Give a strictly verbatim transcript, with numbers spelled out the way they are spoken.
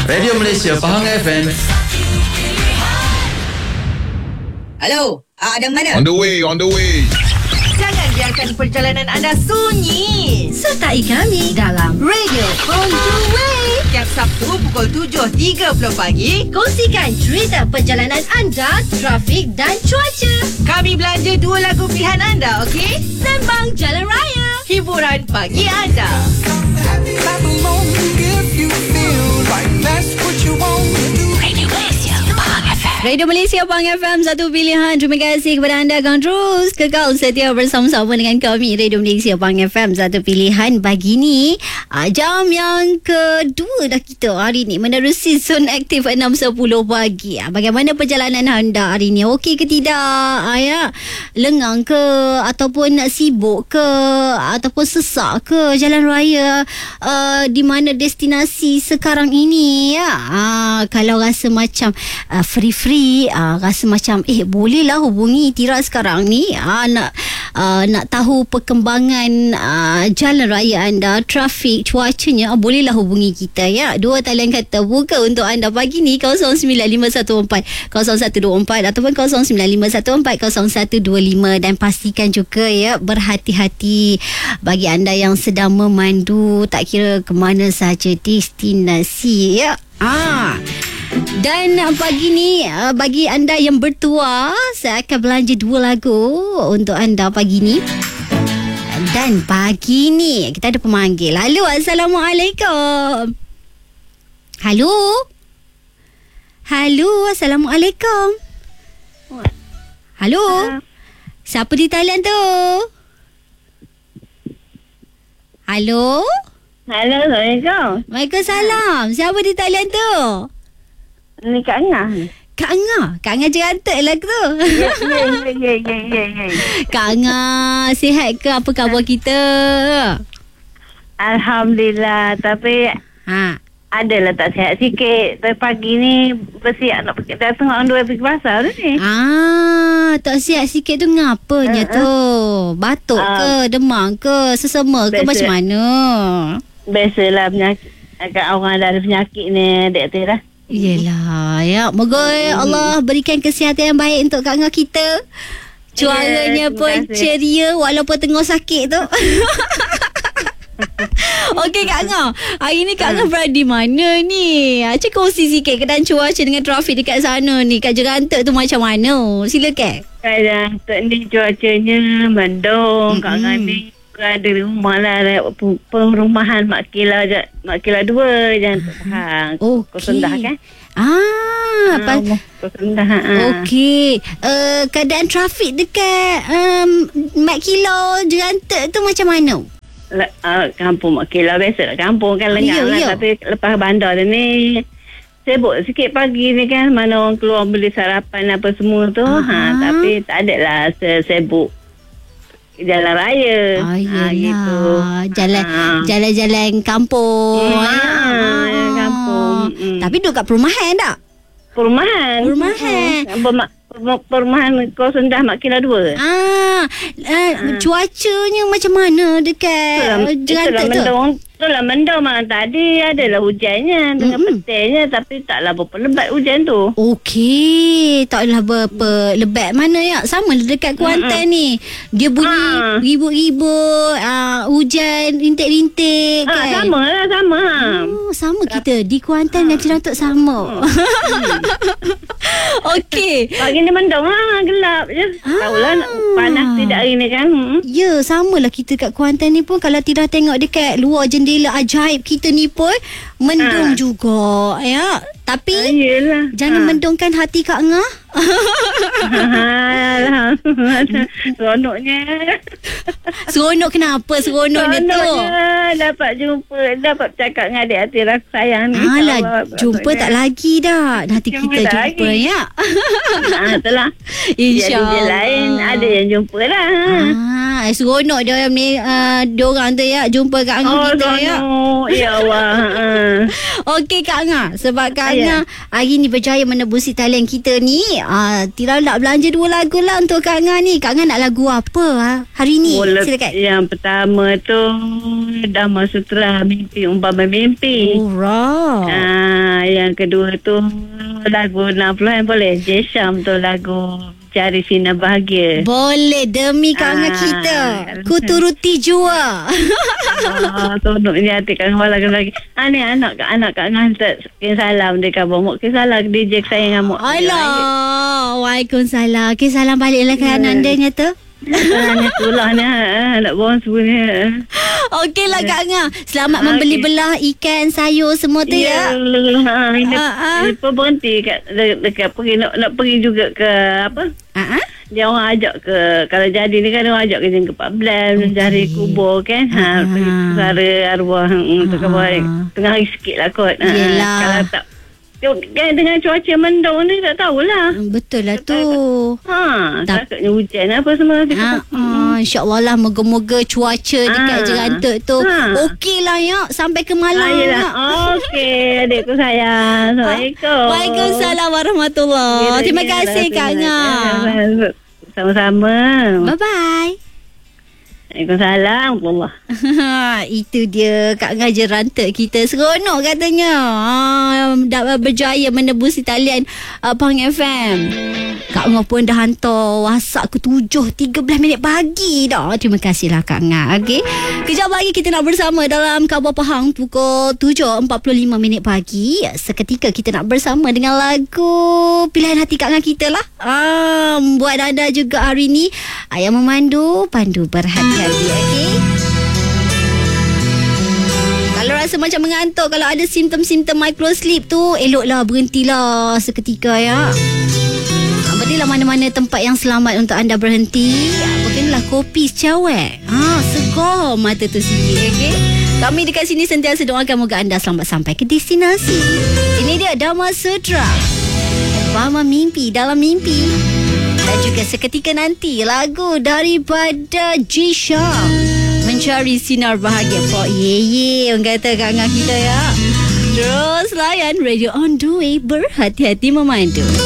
Radio Malaysia Pahang F M. Halo, ah, ada mana? On the way, on the way. Jangan biarkan perjalanan anda sunyi. Sertai kami dalam Radio On The Way. Setiap Sabtu pukul tujuh tiga puluh pagi. Kongsikan cerita perjalanan anda, trafik dan cuaca. Kami belanja dua lagu pilihan anda, okey? Sembang Jalan Raya. Hiburan pagi anda. Radio Malaysia Pahang F M, satu pilihan. Terima kasih kepada anda yang terus kekal setia bersama-sama dengan kami. Radio Malaysia Pahang F M, satu pilihan pagi ni. Uh, jam yang kedua dah kita hari ni menerusi zon aktif enam sepuluh pagi. Uh, bagaimana perjalanan anda hari ni? Okey ke tidak? Uh, ya? Lengang ke? Ataupun nak sibuk ke? Ataupun sesak ke jalan raya? Uh, di mana destinasi sekarang ini? Ya? Uh, kalau rasa macam uh, free-free, Uh, rasa macam eh bolehlah hubungi Tira sekarang ni, uh, nak uh, nak tahu perkembangan uh, jalan raya anda, trafik, cuacanya, uh, bolehlah hubungi kita ya. Dua talian kata buka untuk anda pagi ni, kosong sembilan lima satu empat kosong satu dua empat ataupun kosong sembilan lima satu empat kosong satu dua lima. Dan pastikan juga ya, berhati-hati bagi anda yang sedang memandu, tak kira ke mana saja destinasi ya. Ah. Dan pagi ni, bagi anda yang bertua, saya akan belanja dua lagu untuk anda pagi ni. Dan pagi ni kita ada pemanggil. Halo, Assalamualaikum. Halo. Halo, Assalamualaikum. Halo. Siapa di talian tu? Halo. Halo, Assalamualaikum. Waalaikumsalam. Siapa di talian tu? Ni Kak Angah. Kak Angah? Kak Angah jerantak lah tu. Ya, ya, ya, ya, ya, ya. Kak Angah, sihat ke? Apa khabar kita? Alhamdulillah. Tapi Ha. adalah tak sihat sikit. Tapi pagi ni bersiap nak pergi. Dah tengok orang dua pergi pasar tu ni. Ah, tak sihat sikit tu ngapanya uh, tu? Batuk uh, ke? Demam ke? Sesama ke? Biasa. Macam mana? Biasalah penyakit. Agak orang dah ada penyakit ni, dek tu lah. Yelah, ya. Moga hmm. Allah berikan kesihatan yang baik untuk Kak Angah kita. Suaranya yeah, pun ceria walaupun tengah sakit tu. Okey Kak Angah, hari ni Kak Angah berada di mana ni? Cik kongsi sikit keadaan cuaca dengan trafik dekat sana ni. Kat Jerantuk tu macam mana? Silakan. Kat Jerantuk ni cuacanya mendung. Mm-hmm. Kak Angah ni ada rumah lah, perumahan Mak Kila, Mak Kila dua Jerantuk Pahang. Okey. Kosendah kan? Ah, apa? Kosendah. Okey. Uh, keadaan trafik dekat um, Mak Kila Jerantuk tu macam mana? La, uh, kampung Mak Kila biasa lah, kampung kan lengang lah. Tapi lepas bandar ni sibuk sikit pagi ni kan, mana orang keluar beli sarapan apa semua tu. Ha, tapi tak ada lah sibuk jalan raya. Oh, ha, gitu. Jalan ha. Jalan-jalan kampung. Ha, ha, kampung. Hmm. Tapi duduk kat perumahan tak? Perumahan. Perumahan. Perumahan. Perumahan Kosendah Mak Kila dua. Ah, uh, uh, cuacanya macam mana dekat Jerantuk tu? Mendung. Itulah mendung malam tadi adalah hujannya dengan mm-hmm. petainya, tapi taklah berapa lebat hujan tu. Okey, taklah berapa lebat mana ya? Sama dekat Kuantan mm-hmm. ni. Dia bunyi ha. ribut-ribut, uh, hujan rintik-rintik ha, kan? Sama lah, sama. Oh, sama kita di Kuantan dan Jerantuk sama. Hmm. Okey. Pagi ni mendung lah, gelap je. Ah. Tahulah panas tidak hari ni kan. Hmm. Ya, samalah kita kat Kuantan ni pun. Kalau tidak tengok dekat luar jendela ajaib kita ni pun mendung ah. juga ya. Tapi ah, jangan ah. mendungkan hati Kak Angah. Seronoknya. Seronok kenapa? Seronoknya tu dapat jumpa, dapat cakap dengan adik hati rasa sayang ni. Alah, jumpa tak lagi dah. Nanti jumpa kita jumpa lagi. Ya. Ha, itulah. InsyaAllah. Dia lain ada yang jumpa lah. Ah, seronok dia orang ni, uh, dia orang tu ya, jumpa Kak Angah oh, kita ya. Ya Allah. Okey Kak Ngah, sebab Kak Ya. Ngah hari ni berjaya menebusi talian kita ni, ah, Tira nak belanja dua lagu lah untuk Kak Ngah ni. Kak Ngah nak lagu apa ha? hari ni? Bola Silakan. yang pertama tu Dhamma Sutra Mimpi Umpama Mimpi. Alright. Ah, yang kedua tu lagu enam puluhan boleh. Jesham tu lagu Cari Sinar Bahagia. Boleh, demi Kak Ngah Ah, kita. Ku turuti jua. Ah, tolong ni hati Kak Ngah lagi. Ah, ni anak anak Kak Ngah tak salam dia kata mok ke salam D J sayang amok. Alah, Waalaikumsalam. Okay, salam baliklah ke Ya. Ananda nyata. Ni tulah ni nak buang sebenarnya. Okeylah Kak Ngah. Selamat membeli belah ikan, sayur semua tu ya. Ha, ini Ah, ah. apa berhenti kat de- dekat pergi nak, nak pergi juga ke apa? Ah, ah. Dia orang ajak ke kalau jadi ni kan dia orang ajak ke jengke empat belas mencari kubur kan. Ha, Ah. pergi pesara arwah untuk Ah. apa tengah hari sikit lah kot. Ha, Yelah. kalau tak kan dengan cuaca mendung ni tak tahulah. Betul lah tu. Ha, Tak- takutnya hujan apa semua. Ha, ah, InsyaAllah lah moga-moga cuaca dekat Ah. Jerantuk tu Ah. okey lah ya. Sampai ke malam. Ah, yelah. ya. Okey, adikku sayang. Assalamualaikum. Waalaikumsalam warahmatullahi. Terima kasih Kak Ngah. Sama-sama. Bye-bye. Waalaikumsalam. Allah. Itu dia Kak Ngah Jerantuk kita. Seronok katanya. Ah, dah berjaya menebusi talian uh, Pang F M. Kak Ngah pun dah hantar WhatsApp ke tujuh tiga belas minit pagi dah. Terima kasihlah Kak Ngah. Okey. Kejap lagi kita nak bersama dalam Khabar Pahang pukul tujuh empat puluh lima minit pagi. Seketika kita nak bersama dengan lagu pilihan hati Kak Ngah kita lah. Ah, buat anda juga hari ni ayah memandu, pandu berhati-hati. Okey. Kalau rasa macam mengantuk, kalau ada simptom-simptom micro sleep tu, eloklah berhentilah seketika ya. Berilah mana-mana tempat yang selamat untuk anda berhenti. Berilah kopi secawek. Ha, segar mata tu sikit, okey? Kami dekat sini sentiasa doakan moga anda selamat sampai ke destinasi. Ini dia Dhamma Sutra. Faham mimpi dalam mimpi. Dan juga seketika nanti lagu daripada Jisham, Mencari Sinar Bahagia. Pok ye ye orang kata Kak Ngah kita ya. Terus layan Radio On The Way, berhati-hati memandu.